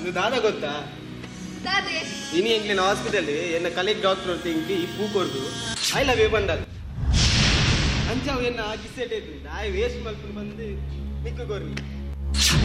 నువ్వు దాదా ಗೊತ್ತಾ దాదే ఇని ఇంగ్లీన్ హాస్పిటల్ ఎన్న కలెక్ట్ డాక్టర్ తింగి పూ కొడుದು ಐ ಲವ್ ಯು ಬಂದಲ್ಲ ಅಂಚಾವ್ ಎನ್ನ ಕಿಸೆಟ್ ಐತಿ ಆಯ್ ವೇಸ್ಟ್ ಮಲ್ಕೊಂಡು ಬಂದು ನಿಕ್ಕು ಕೋರ್ನಿ